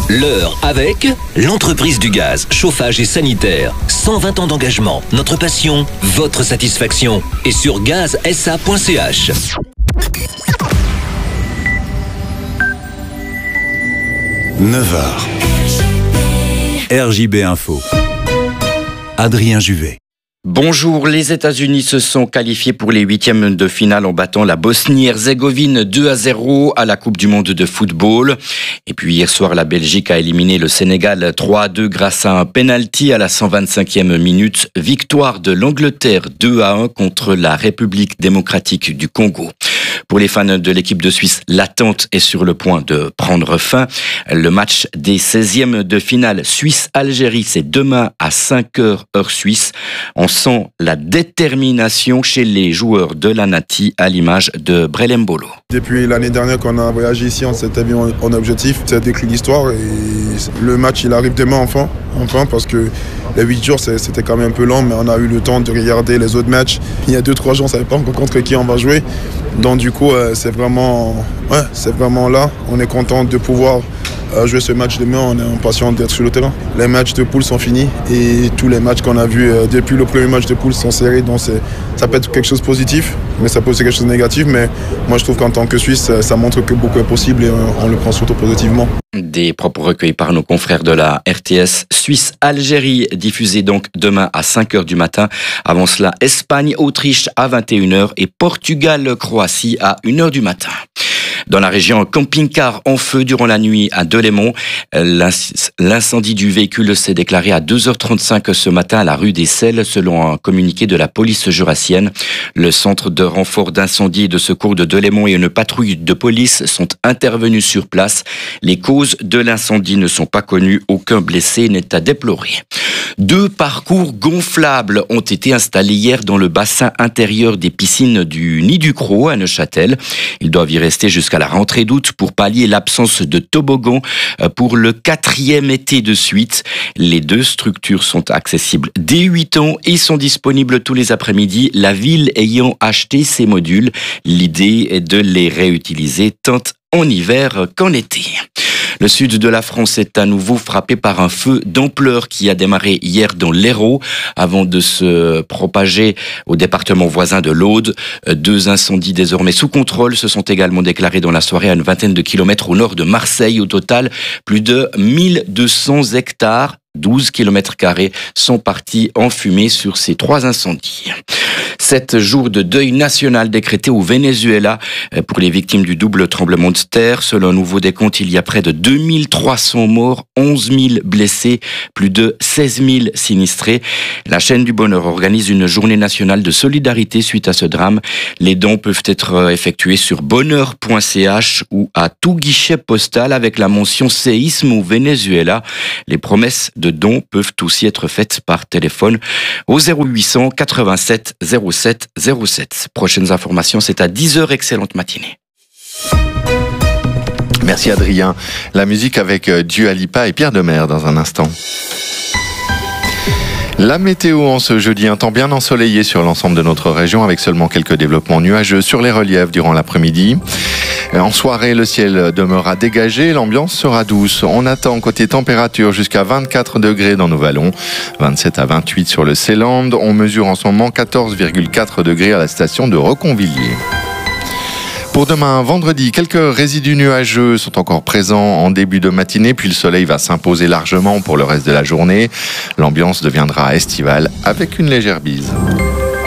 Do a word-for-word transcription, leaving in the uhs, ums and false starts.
L'heure avec l'entreprise du gaz, chauffage et sanitaire. cent vingt ans d'engagement, notre passion, votre satisfaction. Et sur gaz s a point c h. neuf heures. R J B Info. Adrien Juvet. Bonjour, les États-Unis se sont qualifiés pour les huitièmes de finale en battant la Bosnie-Herzégovine deux à zéro à la Coupe du Monde de football. Et puis hier soir, la Belgique a éliminé le Sénégal trois à deux grâce à un penalty à la cent vingt-cinquième minute. Victoire de l'Angleterre deux à un contre la République démocratique du Congo. Pour les fans de l'équipe de Suisse, l'attente est sur le point de prendre fin. Le match des seizièmes de finale Suisse-Algérie, c'est demain à cinq heures heure suisse. On sent la détermination chez les joueurs de la Nati à l'image de Brelembolo. Depuis l'année dernière qu'on a voyagé ici, on s'était mis en objectif, c'est d'écrire l'histoire et le match il arrive demain enfin, enfin parce que les huit jours c'était quand même un peu long, mais on a eu le temps de regarder les autres matchs. Il y a deux trois jours on ne savait pas encore contre qui on va jouer, donc du coup c'est vraiment, ouais, c'est vraiment là, on est content de pouvoir jouer ce match demain, on est impatient d'être sur le terrain. Les matchs de poule sont finis et tous les matchs qu'on a vus depuis le premier match de poule sont serrés, donc c'est, ça peut être quelque chose de positif, mais ça peut être quelque chose de négatif, mais moi je trouve qu'en tant que Suisse, ça montre que beaucoup est possible et on le prend surtout positivement. Des propos recueillis par nos confrères de la R T S. Suisse-Algérie, diffusé donc demain à cinq heures du matin. Avant cela, Espagne-Autriche à vingt et une heures et Portugal-Croatie à une heure du matin. Dans la région, un camping-car en feu durant la nuit à Delémont. L'incendie du véhicule s'est déclaré à deux heures trente-cinq ce matin à la rue des Selles, selon un communiqué de la police jurassienne. Le centre de renfort d'incendie et de secours de Delémont et une patrouille de police sont intervenus sur place. Les causes de l'incendie ne sont pas connues. Aucun blessé n'est à déplorer. Deux parcours gonflables ont été installés hier dans le bassin intérieur des piscines du Nid du Crot à Neuchâtel. Ils doivent y rester jusqu'à la rentrée d'août pour pallier l'absence de toboggan pour le quatrième été de suite. Les deux structures sont accessibles dès huit ans et sont disponibles tous les après-midi, la ville ayant acheté ces modules. L'idée est de les réutiliser tant en hiver qu'en été. Le sud de la France est à nouveau frappé par un feu d'ampleur qui a démarré hier dans l'Hérault avant de se propager au département voisin de l'Aude. Deux incendies désormais sous contrôle se sont également déclarés dans la soirée à une vingtaine de kilomètres au nord de Marseille. Au total, plus de mille deux cents hectares, douze kilomètres carrés, sont partis en fumée sur ces trois incendies. Sept jours de deuil national décrété au Venezuela pour les victimes du double tremblement de terre. Selon un nouveau décompte, il y a près de deux mille trois cents morts, onze mille blessés, plus de seize mille sinistrés. La chaîne du bonheur organise une journée nationale de solidarité suite à ce drame. Les dons peuvent être effectués sur bonheur point c h ou à tout guichet postal avec la mention séisme au Venezuela. Les promesses de dons peuvent aussi être faites par téléphone au zéro huit cents quatre-vingt-sept zéro sept zéro sept. Prochaines informations, c'est à dix heures. Excellente matinée. Merci Adrien. La musique avec Dua Lipa et Pierre Demers dans un instant. La météo en ce jeudi, un temps bien ensoleillé sur l'ensemble de notre région avec seulement quelques développements nuageux sur les reliefs durant l'après-midi. En soirée, le ciel demeurera dégagé, l'ambiance sera douce. On attend côté température jusqu'à vingt-quatre degrés dans nos vallons, vingt-sept à vingt-huit sur le Seeland. On mesure en ce moment quatorze virgule quatre degrés à la station de Reconvilliers. Pour demain, vendredi, quelques résidus nuageux sont encore présents en début de matinée, puis le soleil va s'imposer largement pour le reste de la journée. L'ambiance deviendra estivale avec une légère bise.